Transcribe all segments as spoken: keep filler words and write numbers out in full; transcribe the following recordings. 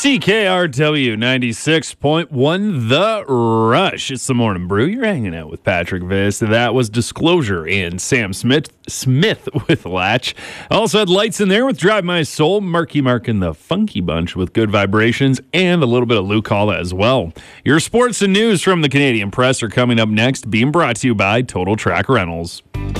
C K R W ninety-six point one The Rush. It's the Morning Brew. You're hanging out with Patrick Viss. That was Disclosure and Sam Smith Smith with Latch. Also had Lights in there with Drive My Soul, Marky Mark and the Funky Bunch with Good Vibrations, and a little bit of Luke Hall as well. Your sports and news from the Canadian Press are coming up next, being brought to you by Total Track Rentals.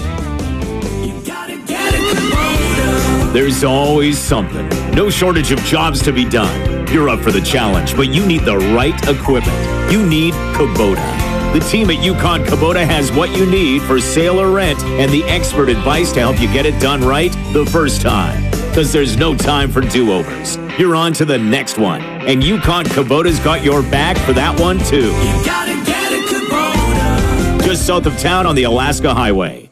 There's always something. No shortage of jobs to be done. You're up for the challenge, but you need the right equipment. You need Kubota. The team at Yukon Kubota has what you need for sale or rent and the expert advice to help you get it done right the first time. Because there's no time for do-overs. You're on to the next one. And Yukon Kubota's got your back for that one, too. You gotta get a Kubota. Just south of town on the Alaska Highway.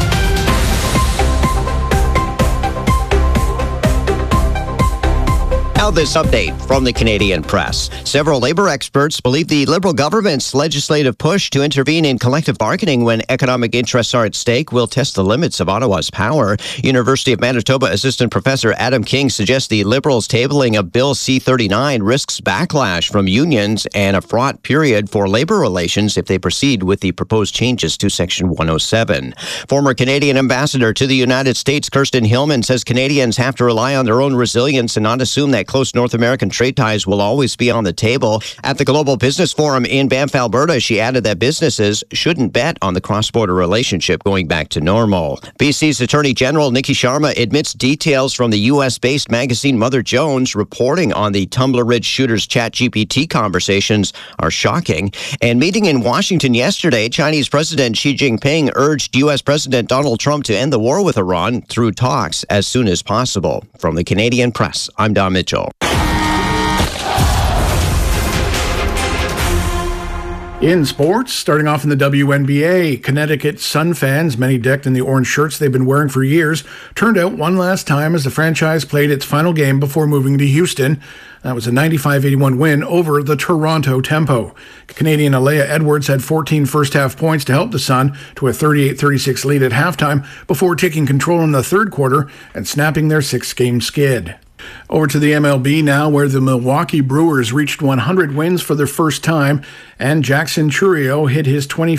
Now this update from the Canadian Press. Several labor experts believe the Liberal government's legislative push to intervene in collective bargaining when economic interests are at stake will test the limits of Ottawa's power. University of Manitoba Assistant Professor Adam King suggests the Liberals' tabling of Bill C thirty-nine risks backlash from unions and a fraught period for labor relations if they proceed with the proposed changes to Section one oh seven. Former Canadian ambassador to the United States, Kirsten Hillman, says Canadians have to rely on their own resilience and not assume that close North American trade ties will always be on the table. At the Global Business Forum in Banff, Alberta, she added that businesses shouldn't bet on the cross-border relationship going back to normal. B C's Attorney General Nikki Sharma admits details from the U S-based magazine Mother Jones reporting on the Tumbler Ridge shooters' ChatGPT conversations are shocking. And meeting in Washington yesterday, Chinese President Xi Jinping urged U S President Donald Trump to end the war with Iran through talks as soon as possible. From the Canadian Press, I'm Don Mitchell. In sports, starting off in the W N B A, Connecticut Sun fans, many decked in the orange shirts they've been wearing for years, turned out one last time as the franchise played its final game before moving to Houston. That was a ninety-five eighty-one win over the Toronto Tempo. Canadian Alea Edwards had fourteen first-half points to help the Sun to a thirty-eight thirty-six lead at halftime before taking control in the third quarter and snapping their six-game skid. Over to the M L B now, where the Milwaukee Brewers reached one hundred wins for the first time, and Jackson Chourio hit his twenty